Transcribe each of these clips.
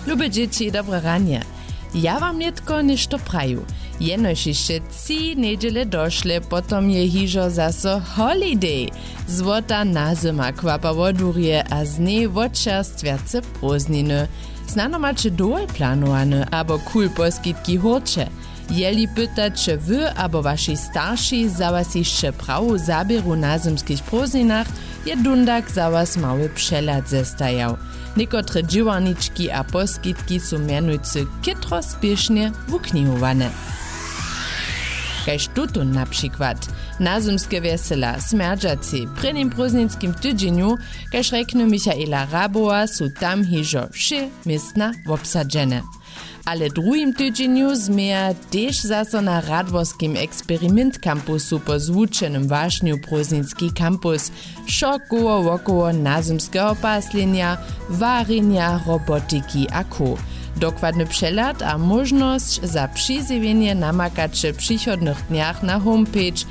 Lube dzieci, dobre ranie. Ja wam netko nešto praju. Jenož jeszcze 3 niedziele došle, potom je hižo zaso holiday. Złota nazyma kłapało durje, a z niej wodczerstwiace prózdniny. Znano macie dołe planowane, abo cool poskitki horcze. Jeli pytać, czy wy abo wasi starsi za was jeszcze prawu zabieru na zimskich prózdninach, je dundak za was mały przelat zestajał. Niekotre dziewaniczki a poskitki są mianujcy kitro spiesznie wuknihowane. Kaž tuto na przykład nazymskie wesela smerdżacy przy nim prózdninskim tydzieniu, kaž rekne Michaela Rabowa, są tam hižo wszy miestna obsadzene. Ale drugim tydzieniu zmieja też zaso na radworskim eksperyment kampusu po zwuczenym waśniu prózdninski kampus, szokoło wokoło nazymskiego paslenia, warynia, robotyki a ko. Dokładny przelat a możność za przyzywienie namakacie w przychodnych dniach na homepage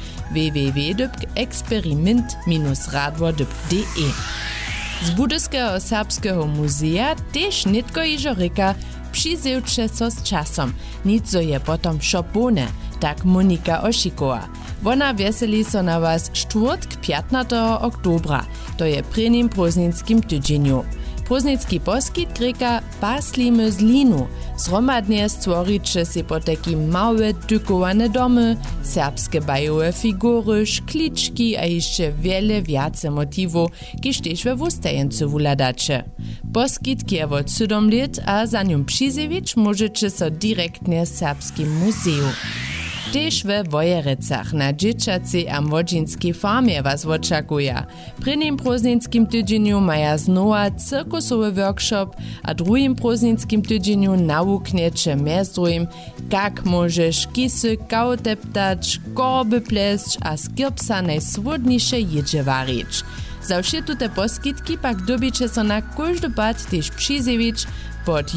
www.eksperiment-radwor.de. Z Budyskiego Serbskiego Muzea też nitko iżoryka przyzyłcze so z czasem, nic zo je potom szopone, tak Monika Ošikowa. Ona weseli so na was czwartk 15. oktobra, to je prynim prózdninskim tydzieniu. Prózdnicki poskit krika paslimy z linu. Zromadnie stworicie si po taki małe tykowane domy, serbskie bajowe figury, szkliczki a jeszcze wiele więcej motywów, kiż też we wustajence wuladacie. Poskit kiewo 7 lat, a za nią przyzewicz możecie so direktnie w Serbskim Muzeum. Też we Wojerecach na dzieciacej a młodzieńskiej farmie was oczekuje. Przy nim prózdninskim tydzieniu maja znowa cyrkusowy workshop, a drugim prózdninskim tydzieniu naukniecie między drugim, jak możesz kisy kauteptać, korby pleść a z kirpsa najsłodniejsze jedzie warić. Za wszystkie te poskitki pak dobicie so na każdy pad też przyzewicz pod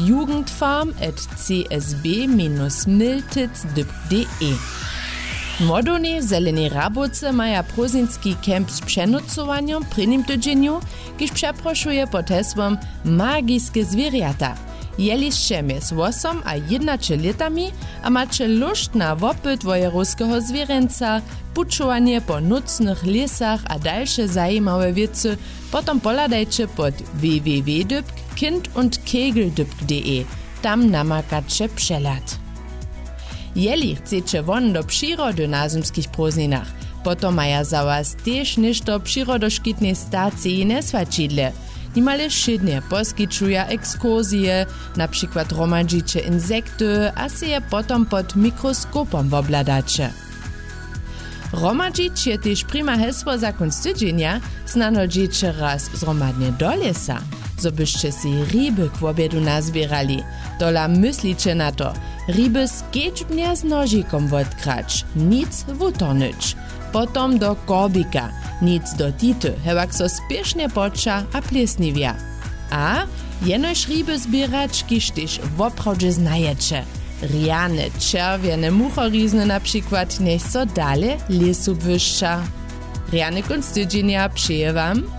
jugendfarm@csb-miltic.de. Młodoni w Zelenej Rabóce maja prózdninski kemp z przenocowaniem przy nim tydzieniu, kiż przeproszuje pod hasłem Magiskie zwierzęta. Jeliście między 8 a 11 latami, a macie lust na wopyt wojeruskiego zwierzęca, puczowanie po nocnych lesach a dalsze zajímawe wiece, potom poladajcie pod www.kindundkegel.de. Tam namakacie przelat. Jeli chcecie won do przyrody na zimskich prózdninach, potom maja za was też nešto przyrodoszkitnej stacji nesvačidle. Nimale szydnie poskičuja ekskursje, na przykład romadžicie insekty, a se je potom pod mikroskopom wobladacie. Romadžić je też prima hesło za konc tydzienia, znano dzieci raz zromadnie do lesa, zo byście si ryby k obiedu nazbierali. Dola myślicie na to, ryby skiečbnie z nožikom odkrać, nic wutornyć. Potom do korbika, nic do tity, hewak so spiesznie poča a plesniwia. A jenož ryby zbierać, kiż też woprawdzie znajecie. Riane, czerwiene, muchorizny na przykład, niech so dale lesu wyższa. Riane konc tydzienia przyje wam